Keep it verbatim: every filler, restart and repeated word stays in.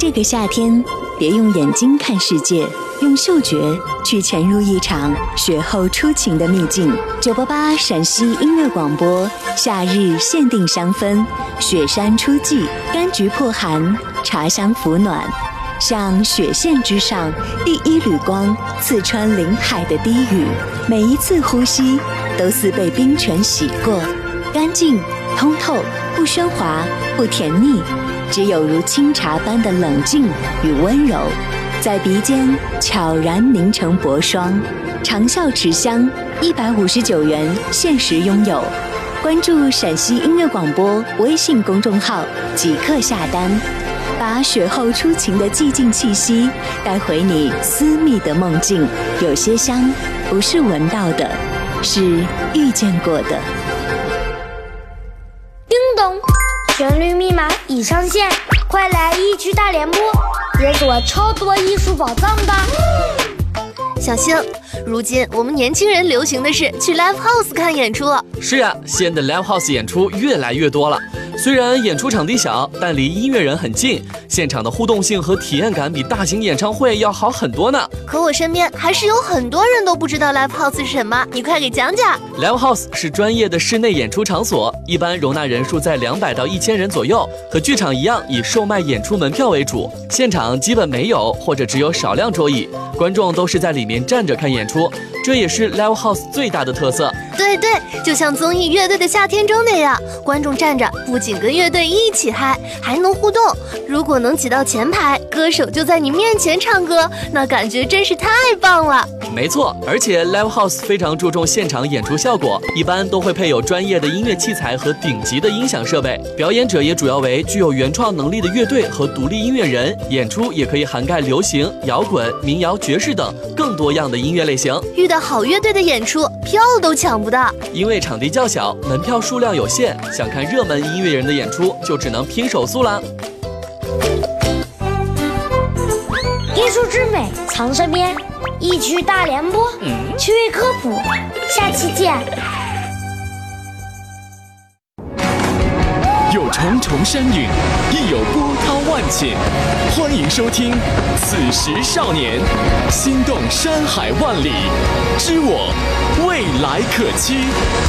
这个夏天，别用眼睛看世界，用嗅觉去潜入一场雪后初晴的秘境。九八八陕西音乐广播，夏日限定香氛，雪山初霁，柑橘破寒，茶香抚暖。像雪线之上第一缕光，刺穿林海的低语，每一次呼吸都似被冰泉洗过，干净通透，不喧哗，不甜腻，只有如清茶般的冷静与温柔，在鼻尖悄然凝成薄霜。长效持香，一百五十九元限时拥有。关注陕西音乐广播微信公众号，即刻下单，把雪后初晴的寂静气息带回你私密的梦境。有些香不是闻到的，是遇见过的。 叮咚，旋律密码已上线，快来一区大联播，解锁超多艺术宝藏吧！ 小星，如今我们年轻人流行的是去 live house 看演出。 是呀，西安的 live house 演出越来越多了。虽然演出场地小，但离音乐人很近，现场的互动性和体验感比大型演唱会要好很多呢。 可我身边还是有很多人都不知道 live house 是什么，你快给讲讲。 live house 是专业的室内演出场所，一般容纳人数在两百到一千人左右，和剧场一样以售卖演出门票为主。现场基本没有或者只有少量桌椅，观众都是在里面站着看演出，这也是 live house 最大的特色。 对对，就像综艺《乐队的夏天》中那样，观众站着不仅跟乐队一起嗨，还能互动。如果能挤到前排，歌手就在你面前唱歌，那感觉真是太棒了。 没错，而且 live house 非常注重现场演出效果，一般都会配有专业的音乐器材和顶级的音响设备。表演者也主要为具有原创能力的乐队和独立音乐人，演出也可以涵盖流行、摇滚、民谣、爵士等更多样的音乐类型。 遇到好乐队的演出，票都抢不到， 因为场地较小，门票数量有限，想看热门音乐人的演出，就只能拼手速啦。 艺术之美藏身边，一区大联播，趣味科普，下期见。 有重重山岭，亦有波涛万顷。欢迎收听《此时少年》，心动山海万里，知我未来可期。